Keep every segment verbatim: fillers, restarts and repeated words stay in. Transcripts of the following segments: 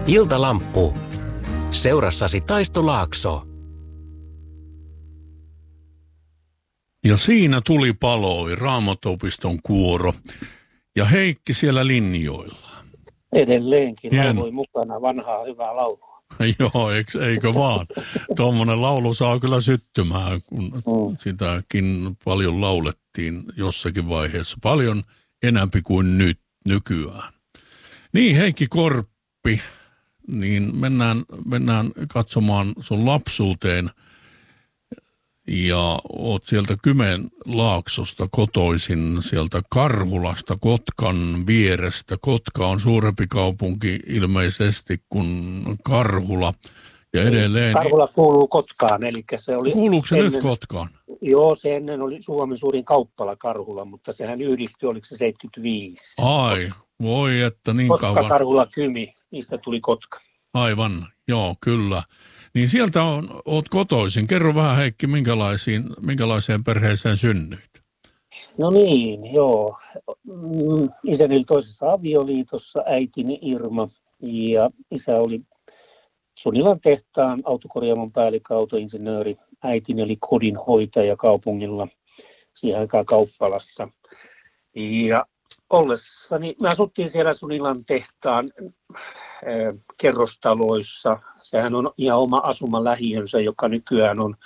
Iltalamppu. Seurassasi Taisto Laakso. Ja siinä tuli paloi Raamattuopiston kuoro ja Heikki siellä linjoilla. Edelleenkin Hieno. lauloi mukana vanhaa hyvää laulua. Joo, eikö, eikö vaan? Tuommoinen laulu saa kyllä syttymään, kun mm. sitäkin paljon laulettiin jossakin vaiheessa. Paljon enämpi kuin nyt, nykyään. Niin, Heikki Korppi, niin mennään, mennään katsomaan sun lapsuuteen. Ja oot sieltä Kymenlaaksosta kotoisin, sieltä Karhulasta, Kotkan vierestä. Kotka on suurempi kaupunki ilmeisesti kuin Karhula. Ja edelleen... Karhula kuuluu Kotkaan, eli se oli... Kuuluuko se ennen, nyt Kotkaan? Joo, se ennen oli Suomen suurin kauppala Karhula, mutta sehän yhdistyi, oliko se seitsemänkymmentäviisi? Ai, voi että niin Kotka, kauan. Karhula, Kymi, niistä tuli Kotka. Aivan, joo, kyllä. Niin sieltä on, oot kotoisin. Kerro vähän, Heikki, minkälaisiin, minkälaiseen perheeseen synnyit? No niin, joo. Isäni oli toisessa avioliitossa, äitini Irma, ja isä oli Sunilan tehtaan autokorjaamon päällikkö, autoinsinööri. Äitini oli kodinhoitaja kaupungilla, siihen aikaan kauppalassa. Ja ollessani, me asuttiin siellä Sunilan tehtaan äh, kerrostaloissa. Sehän on ihan oma asuma lähiönsä, joka nykyään on,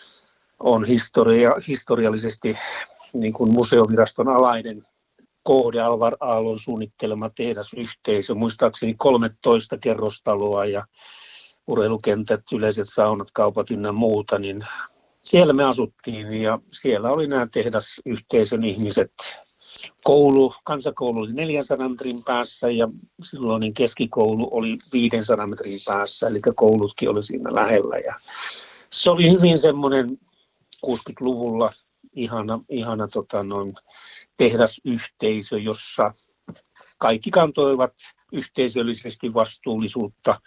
on historia, historiallisesti niin kuin museoviraston alainen kohde, Alvar Aallon suunnittelema tehdasyhteisö. Muistaakseni kolmetoista kerrostaloa ja urheilukentät, yleiset saunat, kaupat ynnä muuta, niin siellä me asuttiin ja siellä oli nämä tehdasyhteisön ihmiset. Koulu, kansakoulu oli neljänsadan metrin päässä ja silloin keskikoulu oli viidensadan metrin päässä, eli koulutkin oli siinä lähellä. Ja se oli hyvin semmoinen kuusikymmentäluvulla ihana, ihana tota, noin, tehdasyhteisö, jossa kaikki kantoivat yhteisöllisesti vastuullisuutta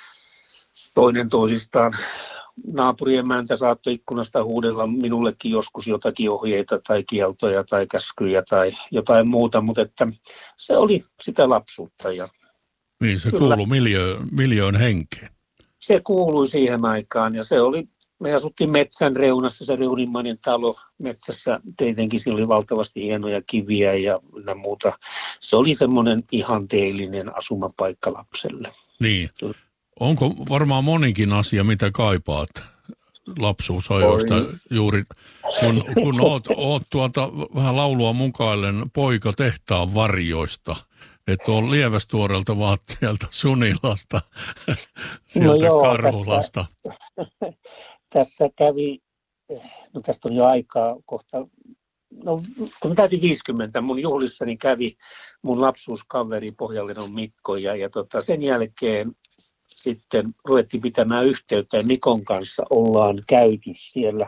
toinen toisistaan. Naapurien mäntä saattoi ikkunasta huudella minullekin joskus jotakin ohjeita tai kieltoja tai käskyjä tai jotain muuta, mutta että se oli sitä lapsuutta. Ja niin, se kuului miljöön, miljöön henkeen. Se kuului siihen aikaan ja se oli, me asuttiin metsän reunassa, se reunimmainen talo metsässä, tietenkin siinä oli valtavasti hienoja kiviä ja muuta. Se oli semmoinen ihanteellinen asumapaikka lapselle. Niin. Onko varmaan monikin asia, mitä kaipaat lapsuusajoista juuri, kun, kun oot, oot tuota vähän laulua mukaillen poika tehtaan varjoista, että on lievästuorelta vaan sieltä Sunilasta, sieltä no joo, Karhulasta. Tässä, tässä kävi, no tästä on jo aikaa kohta, no kun täytin viisikymmentä, mun juhlissani kävi mun lapsuuskaveri Pohjanledon Mikko ja, ja tota, sen jälkeen sitten ruvettiin pitämään yhteyttä ja Mikon kanssa ollaan käyty siellä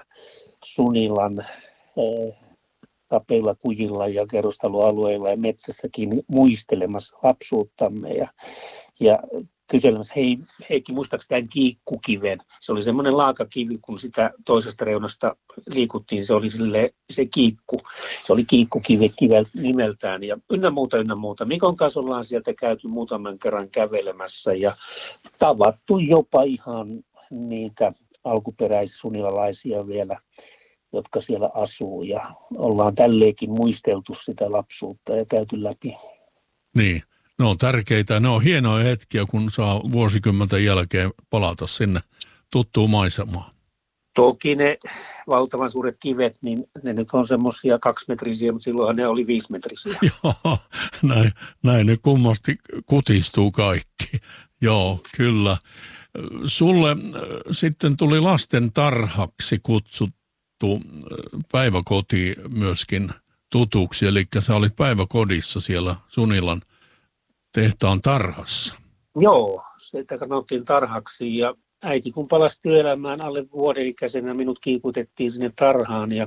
Sunilan eh, kapeilla kujilla ja kerrostaloalueilla ja metsässäkin muistelemassa lapsuuttamme ja, ja kyselemässä, hei Heikki, muistaakseni tämän kiikkukiven? Se oli semmoinen laakakivi, kun sitä toisesta reunasta liikuttiin, se oli sille, se kiikku. Se oli kiikkukivi kivel, nimeltään ja ynnä muuta, ynnä muuta. Mikon kanssa ollaan sieltä käyty muutaman kerran kävelemässä ja tavattu jopa ihan niitä alkuperäissunilalaisia vielä, jotka siellä asuu ja ollaan tälleenkin muisteltu sitä lapsuutta ja käyty läpi. Niin. Ne on tärkeitä, ne on hienoja hetkiä, kun saa vuosikymmenten jälkeen palata sinne tuttuun maisemaan. Toki ne valtavan suuret kivet, niin ne nyt on semmoisia kaksimetrisiä, mutta silloinhan ne oli viisimetrisiä. Joo, näin, näin ne kummasti kutistuu kaikki. Joo, kyllä. Sulle sitten tuli lasten tarhaksi kutsuttu päiväkoti myöskin tutuksi, eli sä olit päiväkodissa siellä Sunilan tehtaan tarhassa. Joo, sitä sanottiin tarhaksi ja äiti kun palasi työelämään alle vuoden ikäisenä, minut kiikutettiin sinne tarhaan ja,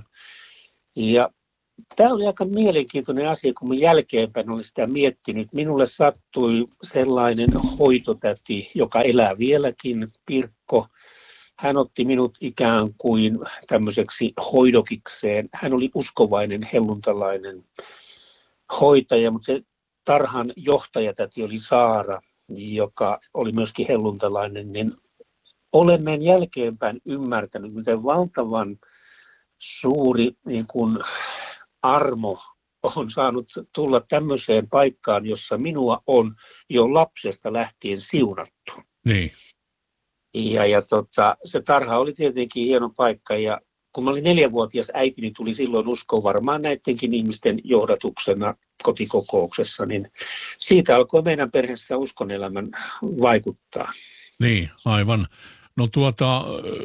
ja tämä oli aika mielenkiintoinen asia, kun mä jälkeenpäin olin sitä miettinyt. Minulle sattui sellainen hoitotäti, joka elää vieläkin, Pirkko. Hän otti minut ikään kuin tämmöiseksi hoidokikseen. Hän oli uskovainen, helluntalainen hoitaja, mutta se tarhan johtajatäti oli Saara. joka oli myöskin helluntalainen, niin olen näin jälkeenpäin ymmärtänyt, miten valtavan suuri niin kuin armo on saanut tulla tämmöiseen paikkaan, jossa minua on jo lapsesta lähtien siunattu. Niin. Ja, ja tota, se tarha oli tietenkin hieno paikka, ja kun mä olin neljävuotias, äitini tuli silloin uskoon varmaan näidenkin ihmisten johdatuksena kotikokouksessa, niin siitä alkoi meidän perheessä uskonelämän vaikuttaa. Niin, aivan. No tuota,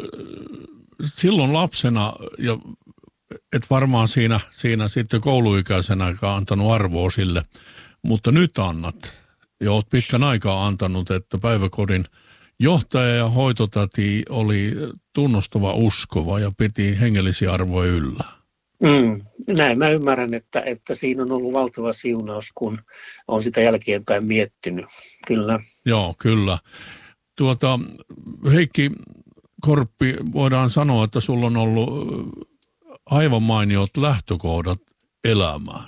silloin lapsena, ja et varmaan siinä, siinä sitten kouluikäisenäkään antanut arvoa sille, mutta nyt annat, ja olet pitkän aikaa antanut, että päiväkodin johtaja ja hoitotäti oli tunnustava uskova ja piti hengellisiä arvoja yllä. Mm, näin mä ymmärrän, että, että siinä on ollut valtava siunaus, kun on sitä jälkeenpäin miettinyt. Kyllä. Joo, kyllä. Tuota, Heikki Korppi, voidaan sanoa, että sulla on ollut aivan mainiot lähtökohdat elämään.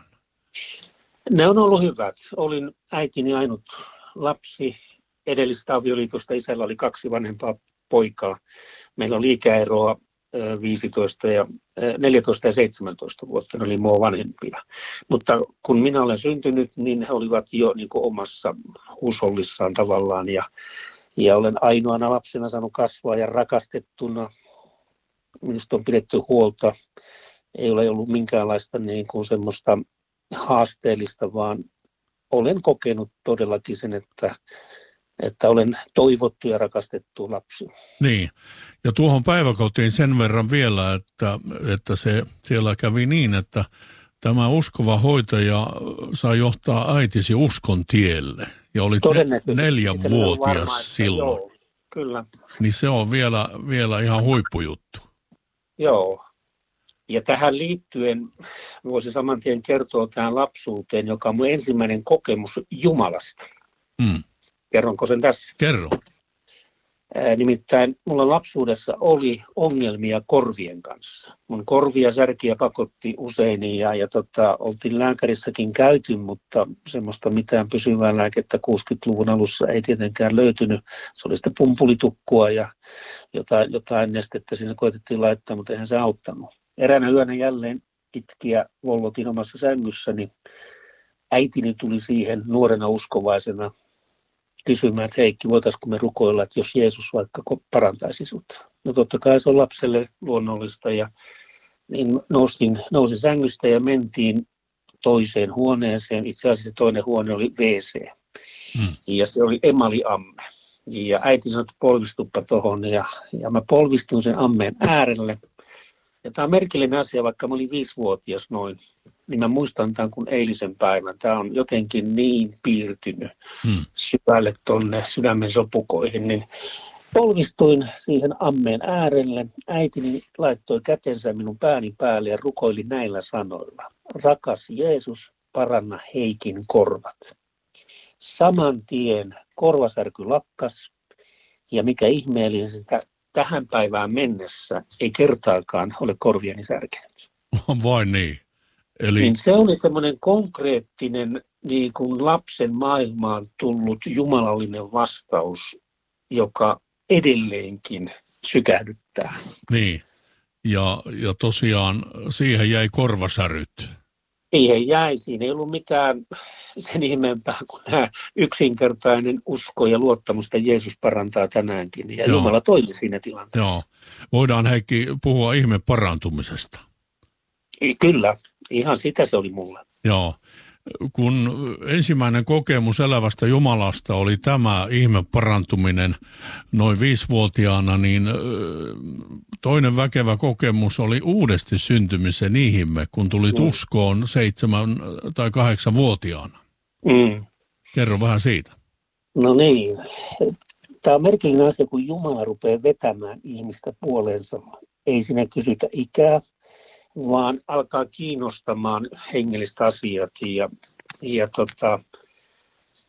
Ne on ollut hyvät. Olin äitini ainut lapsi edellisestä avioliitosta. Isällä oli kaksi vanhempaa poikaa. Meillä oli ikäeroa viisitoista ja, neljätoista ja seitsemäntoista vuotta, ne oli mua vanhempia. Mutta kun minä olen syntynyt, niin he olivat jo niin kuin omassa huusollissaan tavallaan. Ja, ja olen ainoana lapsena saanut kasvaa ja rakastettuna. Minusta on pidetty huolta. Ei ole ollut minkäänlaista niin kuin semmoista haasteellista, vaan olen kokenut todellakin sen, että, että olen toivottu ja rakastettu lapsi. Niin, ja tuohon päiväkotiin sen verran vielä, että, että se siellä kävi niin, että tämä uskova hoitaja sai johtaa äitisi uskon tielle ja olit neljänvuotias silloin. Joo, kyllä. Niin se on vielä, vielä ihan huippujuttu. Joo. Ja tähän liittyen voisi saman tien kertoa tähän lapsuuteen, joka on mun ensimmäinen kokemus Jumalasta. Mm. Kerronko sen tässä? Kerro. Ää, nimittäin mulla lapsuudessa oli ongelmia korvien kanssa. Mun korvia särkiä pakotti usein ja, ja tota, oltiin lääkärissäkin käyty, mutta semmoista mitään pysyvää lääkettä kuusikymmentäluvun alussa ei tietenkään löytynyt. Se oli sitten pumpulitukkua ja jotain, jotain nestettä sinne koetettiin laittaa, mutta eihän se auttanut. Eräänä yönä jälleen itkiä vollotin omassa sängyssäni. Äitini tuli siihen nuorena uskovaisena kysymään, että Heikki, voitaisiinko me rukoilla, että jos Jeesus vaikka parantaisi sut. No totta kai se on lapselle luonnollista ja niin nousin, nousin sängystä ja mentiin toiseen huoneeseen. Itse asiassa toinen huone oli W C hmm. ja se oli emaliamme. Ja äiti sanoi, että polvistuppa tuohon ja, ja mä polvistuin sen ammeen äärelle. Ja tämä on merkillinen asia, vaikka mä olin viisivuotias noin, niin mä muistan tämän kuin eilisen päivän. Tämä on jotenkin niin piirtynyt hmm. syvälle tuonne sydämen sopukoihin. Niin polvistuin siihen ammeen äärelle. Äitini laittoi kätensä minun pääni päälle ja rukoili näillä sanoilla. Rakas Jeesus, paranna Heikin korvat. Saman tien korvasärky lakkas ja mikä ihmeellisintä, tähän päivään mennessä ei kertaakaan ole korvieni särkenyt. Vain niin. Eli... Niin se oli semmoinen konkreettinen niin kuin lapsen maailmaan tullut jumalallinen vastaus, joka edelleenkin sykähdyttää. Niin, ja, ja tosiaan siihen jäi korvasäryt. Siihen jäi, siinä ei ollut mitään sen ihmeempää kuin nämä yksinkertainen usko ja luottamus, että Jeesus parantaa tänäänkin. Ja Joo. Jumala toimi siinä tilanteessa. Joo. Voidaan Heikki puhua ihme parantumisesta. Kyllä, ihan sitä se oli mulle. Joo. Kun ensimmäinen kokemus elävästä Jumalasta oli tämä ihme parantuminen noin viisivuotiaana, niin toinen väkevä kokemus oli uudesti syntymisen ihme, kun tulit mm. uskoon seitsemän tai kahdeksan vuotiaana. Mm. Kerro vähän siitä. No niin. Tämä on merkillinen asia, kun Jumala rupeaa vetämään ihmistä puoleensa. Ei siinä kysytä ikää, vaan alkaa kiinnostamaan hengellistä asiat. Ja, ja tota,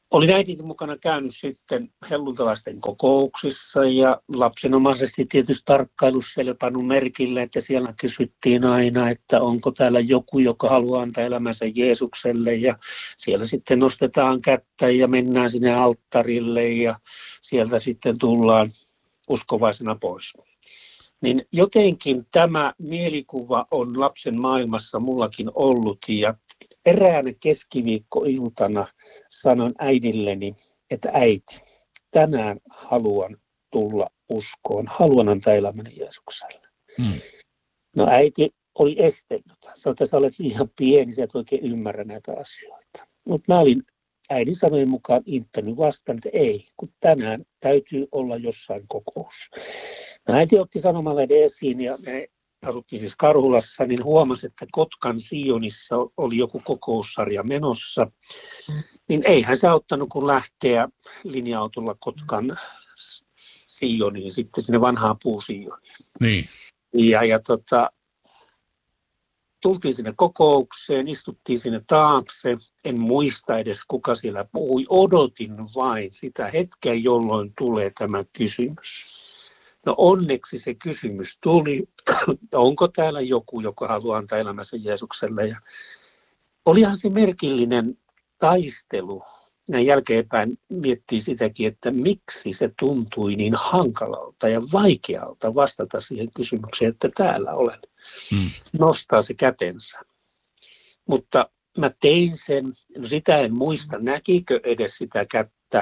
Olin äitini mukana käynyt sitten helluntalaisten kokouksissa ja lapsenomaisesti tietysti tarkkailussa ja pannut merkille, että siellä kysyttiin aina, että onko täällä joku, joka haluaa antaa elämänsä Jeesukselle, ja siellä sitten nostetaan kättä ja mennään sinne alttarille ja sieltä sitten tullaan uskovaisena pois. Niin jotenkin tämä mielikuva on lapsen maailmassa mullakin ollut, ja eräänä keskiviikkoiltana sanon äidilleni, että äiti, tänään haluan tulla uskoon, haluan antaa elämäni Jeesukselle. Hmm. No äiti oli estellyt. Sanoi, että sä olet liian pieni, sä et oikein ymmärrä näitä asioita. Mutta mä olin äidin sanojen mukaan inttänyt vastaan, että ei, kun tänään täytyy olla jossain kokous. No äiti otti sanomalehden esiin ja me asuttiin siis Karhulassa, niin huomasi, että Kotkan Sionissa oli joku kokoussarja menossa. Niin eihän se auttanut, kun lähteä linja-autolla Kotkan Sioniin, sitten sinne vanhaan puusioniin. Niin. Ja, ja tota, tultiin sinne kokoukseen, istuttiin sinne taakse. En muista edes, kuka siellä puhui. Odotin vain sitä hetkeä, jolloin tulee tämä kysymys. No onneksi se kysymys tuli, onko täällä joku, joka haluaa antaa elämänsä Jeesukselle. Ja olihan se merkillinen taistelu. Näin jälkeenpäin miettii sitäkin, että miksi se tuntui niin hankalalta ja vaikealta vastata siihen kysymykseen, että täällä olen. Hmm. Nostaa se kätensä. Mutta mä tein sen, no sitä en muista, näkikö edes sitä kättä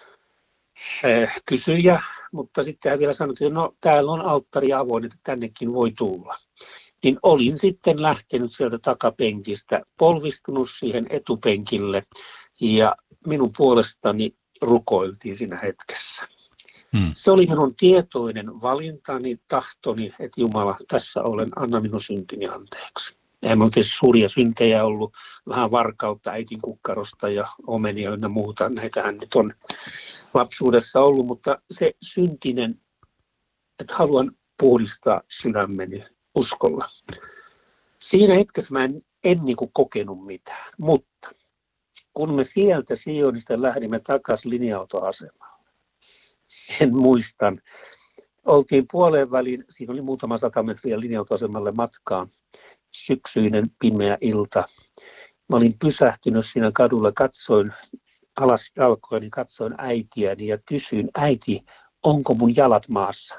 kysyjä, mutta sitten hän vielä sanoi, että no täällä on alttari avoin, että tännekin voi tulla. Niin olin sitten lähtenyt sieltä takapenkistä, polvistunut siihen etupenkille ja minun puolestani rukoiltiin siinä hetkessä. Hmm. Se oli minun tietoinen valintani, tahtoni, että Jumala, tässä olen, anna minun syntini anteeksi. Eihän minulla tietysti suuria syntejä ollut, vähän varkautta äitin kukkarosta ja omenia ynnä muuta. Näitähän nyt on lapsuudessa ollut, mutta se syntinen, että haluan puhdistaa sydämeni uskolla. Siinä hetkessä mä en, en niin kuin kokenut mitään, mutta kun me sieltä Sionista lähdimme takaisin linja-autoasemalle, sen muistan. Oltiin puoleen väliin, siinä oli muutama sata metriä linja-autoasemalle matkaa. Syksyinen pimeä ilta. Mä olin pysähtynyt siinä kadulla, katsoin alas jalkoini, katsoin äitiäni ja kysyin, äiti, onko mun jalat maassa?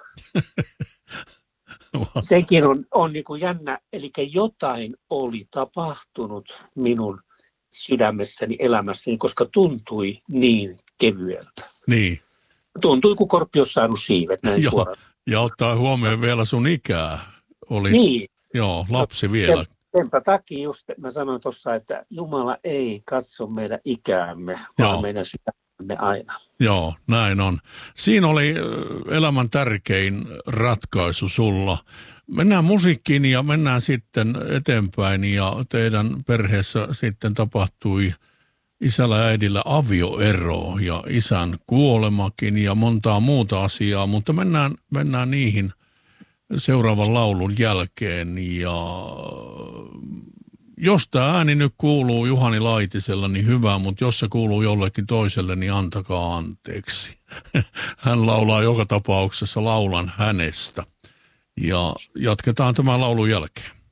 Sekin on, on niin kuin jännä, eli jotain oli tapahtunut minun sydämessäni, elämässäni, koska tuntui niin kevyeltä. Niin. Tuntui, kun korppi olisi saanut siivet näin suoraan. Ja ottaa huomioon vielä sun ikää. Oli, niin. Joo, lapsi vielä. Senpä takia just mä sanoin tuossa, että Jumala ei katso meidän ikäämme, vaan joo, meidän sydämemme aina. Joo, näin on. Siinä oli elämän tärkein ratkaisu sulla. Mennään musiikkiin ja mennään sitten eteenpäin ja teidän perheessä sitten tapahtui isällä ja äidillä avioero ja isän kuolemakin ja montaa muuta asiaa, mutta mennään, mennään niihin seuraavan laulun jälkeen. Ja jos tämä ääni nyt kuuluu Juhani Laitisella, niin hyvä, mutta jos se kuuluu jollekin toiselle, niin antakaa anteeksi. Hän laulaa joka tapauksessa Laulan hänestä. Ja jatketaan tämän laulun jälkeen.